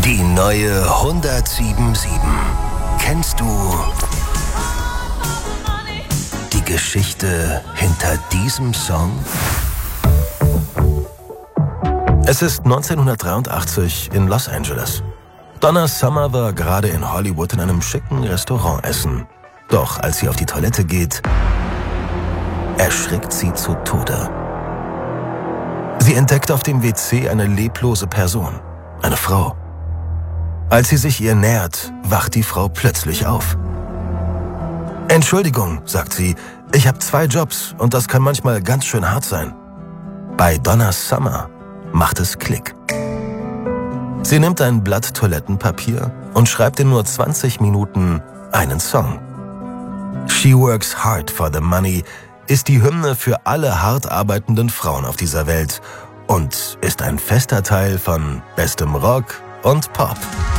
Die neue 107.7. Kennst du die Geschichte hinter diesem Song? Es ist 1983 in Los Angeles. Donna Summer war gerade in Hollywood in einem schicken Restaurant essen. Doch als sie auf die Toilette geht, erschrickt sie zu Tode. Sie entdeckt auf dem WC eine leblose Person, eine Frau. Als sie sich ihr nähert, wacht die Frau plötzlich auf. »Entschuldigung«, sagt sie, »ich habe 2 Jobs und das kann manchmal ganz schön hart sein.« Bei Donna Summer macht es Klick. Sie nimmt ein Blatt Toilettenpapier und schreibt in nur 20 Minuten einen Song. She Works Hard for the Money ist die Hymne für alle hart arbeitenden Frauen auf dieser Welt und ist ein fester Teil von bestem Rock und Pop.